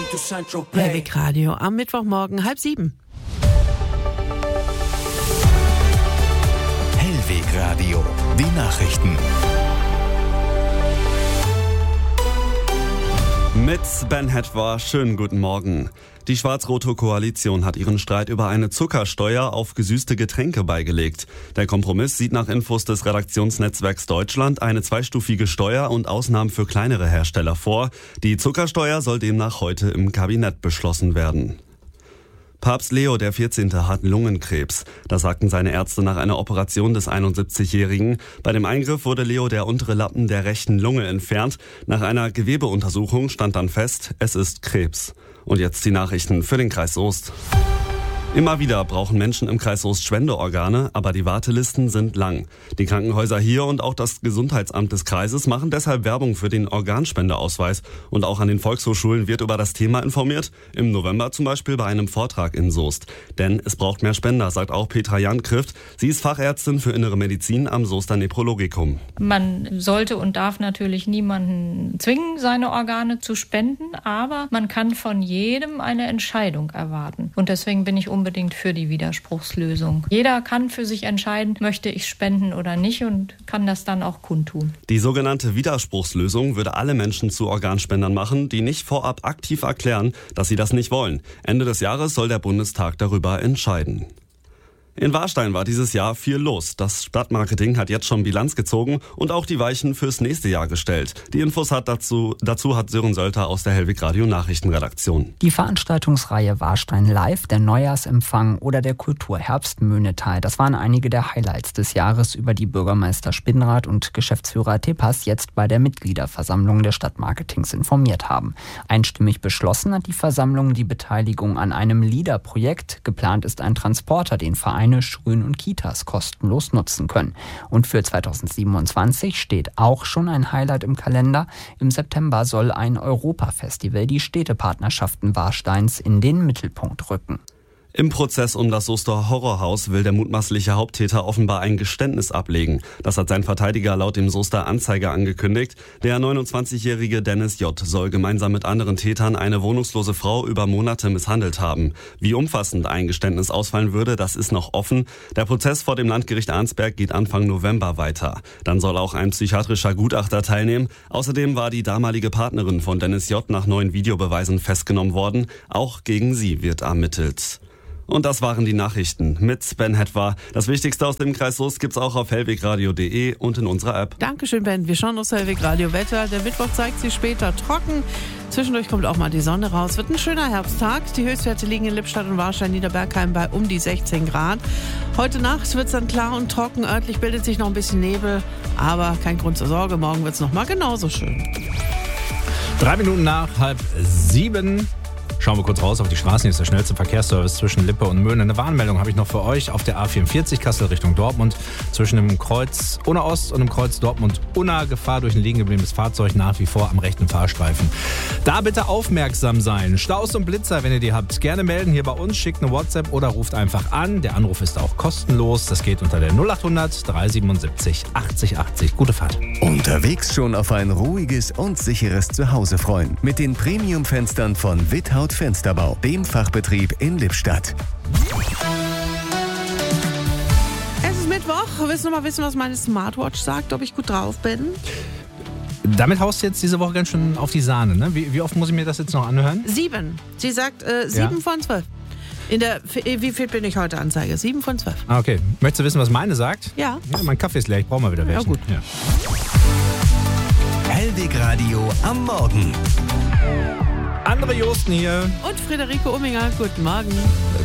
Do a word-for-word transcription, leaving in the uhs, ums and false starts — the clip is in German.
Hellweg Radio am Mittwochmorgen halb sieben. Hellweg Radio, die Nachrichten. Mit Ben Hetwer, schönen guten Morgen. Die schwarz-rote Koalition hat ihren Streit über eine Zuckersteuer auf gesüßte Getränke beigelegt. Der Kompromiss sieht nach Infos des Redaktionsnetzwerks Deutschland eine zweistufige Steuer und Ausnahmen für kleinere Hersteller vor. Die Zuckersteuer soll demnach heute im Kabinett beschlossen werden. Papst Leo der vierzehnte hat Lungenkrebs. Das sagten seine Ärzte nach einer Operation des einundsiebzigjährigen. Bei dem Eingriff wurde Leo der untere Lappen der rechten Lunge entfernt. Nach einer Gewebeuntersuchung stand dann fest, es ist Krebs. Und jetzt die Nachrichten für den Kreis Soest. Immer wieder brauchen Menschen im Kreis Soest Spendeorgane, aber die Wartelisten sind lang. Die Krankenhäuser hier und auch das Gesundheitsamt des Kreises machen deshalb Werbung für den Organspendeausweis. Und auch an den Volkshochschulen wird über das Thema informiert. Im November zum Beispiel bei einem Vortrag in Soest. Denn es braucht mehr Spender, sagt auch Petra Jankrift. Sie ist Fachärztin für Innere Medizin am Soester Nephrologikum. Man sollte und darf natürlich niemanden zwingen, seine Organe zu spenden, aber man kann von jedem eine Entscheidung erwarten. Und deswegen bin ich unbedingt für die Widerspruchslösung. Jeder kann für sich entscheiden, möchte ich spenden oder nicht, und kann das dann auch kundtun. Die sogenannte Widerspruchslösung würde alle Menschen zu Organspendern machen, die nicht vorab aktiv erklären, dass sie das nicht wollen. Ende des Jahres soll der Bundestag darüber entscheiden. In Warstein war dieses Jahr viel los. Das Stadtmarketing hat jetzt schon Bilanz gezogen und auch die Weichen fürs nächste Jahr gestellt. Die Infos hat dazu, dazu hat Sören Sölter aus der Hellweg Radio Nachrichtenredaktion. Die Veranstaltungsreihe Warstein Live, der Neujahrsempfang oder der Kulturherbst Möhnetal, das waren einige der Highlights des Jahres, über die Bürgermeister Spinrath und Geschäftsführer Tepas jetzt bei der Mitgliederversammlung des Stadtmarketings informiert haben. Einstimmig beschlossen hat die Versammlung die Beteiligung an einem LEADER-Projekt. Geplant ist ein Transporter, den Vereine, Schulen und Kitas kostenlos nutzen können. Und für zweitausendsiebenundzwanzig steht auch schon ein Highlight im Kalender. Im September soll ein Europafestival die Städtepartnerschaften Warsteins in den Mittelpunkt rücken. Im Prozess um das Soester Horrorhaus will der mutmaßliche Haupttäter offenbar ein Geständnis ablegen. Das hat sein Verteidiger laut dem Soester Anzeiger angekündigt. Der neunundzwanzigjährige Dennis J. soll gemeinsam mit anderen Tätern eine wohnungslose Frau über Monate misshandelt haben. Wie umfassend ein Geständnis ausfallen würde, das ist noch offen. Der Prozess vor dem Landgericht Arnsberg geht Anfang November weiter. Dann soll auch ein psychiatrischer Gutachter teilnehmen. Außerdem war die damalige Partnerin von Dennis J. nach neuen Videobeweisen festgenommen worden. Auch gegen sie wird ermittelt. Und das waren die Nachrichten mit Ben Hetwer. Das Wichtigste aus dem Kreis Soest gibt's auch auf hellwegradio punkt de und in unserer App. Dankeschön, Ben. Wir schauen uns Hellweg Radio Wetter. Der Mittwoch zeigt sich später trocken. Zwischendurch kommt auch mal die Sonne raus. Wird ein schöner Herbsttag. Die Höchstwerte liegen in Lippstadt und Warstein, Niederbergheim bei um die sechzehn Grad. Heute Nacht wird's dann klar und trocken. Örtlich bildet sich noch ein bisschen Nebel. Aber kein Grund zur Sorge. Morgen wird's noch mal genauso schön. Drei Minuten nach halb sieben. Schauen wir kurz raus auf die Straßen. Hier ist der schnellste Verkehrsservice zwischen Lippe und Möhne. Eine Warnmeldung habe ich noch für euch auf der A vierundvierzig Kassel Richtung Dortmund. Zwischen dem Kreuz Unna Ost und dem Kreuz Dortmund Unna. Gefahr durch ein liegen gebliebenes Fahrzeug nach wie vor am rechten Fahrstreifen. Da bitte aufmerksam sein. Staus und Blitzer, wenn ihr die habt, gerne melden hier bei uns. Schickt eine WhatsApp oder ruft einfach an. Der Anruf ist auch kostenlos. Das geht unter der null achthundert dreihundertsiebenundsiebzig achtzig achtzig. Gute Fahrt. Unterwegs schon auf ein ruhiges und sicheres Zuhause freuen. Mit den Premium-Fenstern von Withaut Fensterbau, dem Fachbetrieb in Lippstadt. Es ist Mittwoch. Willst du noch mal wissen, was meine Smartwatch sagt, ob ich gut drauf bin? Damit haust du jetzt diese Woche ganz schön auf die Sahne, ne? Wie, wie oft muss ich mir das jetzt noch anhören? Sieben. Sie sagt äh, sieben Ja. von zwölf. In der, wie viel bin ich heute Anzeige? Sieben von zwölf. Ah, okay. Möchtest du wissen, was meine sagt? Ja. Ja, mein Kaffee ist leer, ich brauche mal wieder welchen. Ja, gut. Ja. Hellweg Radio am Morgen. Andere Josten hier. Und Friederike Umminger, guten Morgen.